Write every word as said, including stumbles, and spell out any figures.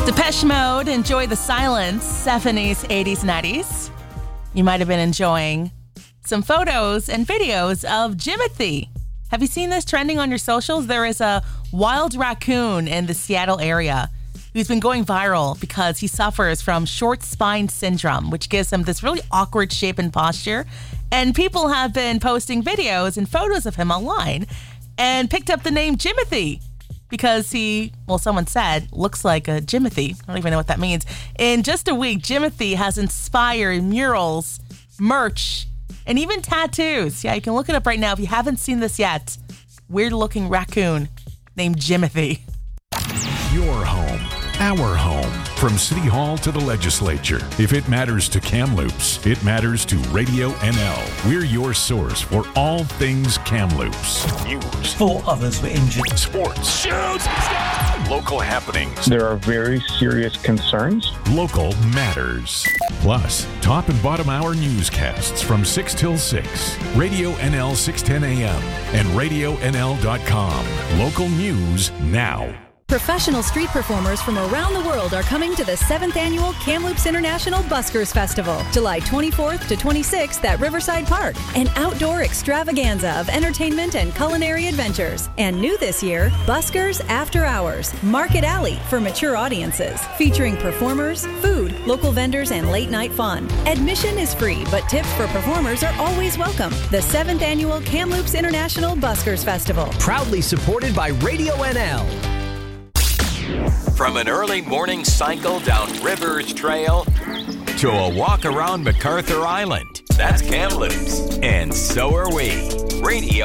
Depeche Mode, Enjoy the Silence, seventies, eighties, nineties. You might have been enjoying some photos and videos of Jimothy. Have you seen this trending on your socials? There is a wild raccoon in the Seattle area who's been going viral because he suffers from short spine syndrome, which gives him this really awkward shape and posture. And people have been posting videos and photos of him online and picked up the name Jimothy because he, well, someone said, looks like a Jimothy. I don't even know what that means. In just a week, Jimothy has inspired murals, merch, and even tattoos. Yeah, you can look it up right now if you haven't seen this yet. Weird-looking raccoon named Jimothy. Your home, our home. From City Hall to the legislature. If it matters to Kamloops, it matters to Radio N L. We're your source for all things Kamloops. News. Four others were injured. Sports. Shoots! Local happenings. There are very serious concerns. Local matters. Plus, top and bottom hour newscasts from six till six. Radio N L six ten a.m. and radio N L dot com. Local news now. Professional street performers from around the world are coming to the seventh Annual Kamloops International Buskers Festival, July twenty-fourth to twenty-sixth at Riverside Park, an outdoor extravaganza of entertainment and culinary adventures. And new this year, Buskers After Hours, Market Alley for mature audiences, featuring performers, food, local vendors, and late-night fun. Admission is free, but tips for performers are always welcome. The seventh Annual Kamloops International Buskers Festival. Proudly supported by Radio N L. From an early morning cycle down Rivers Trail to a walk around MacArthur Island, that's Kamloops. And so are we. Radio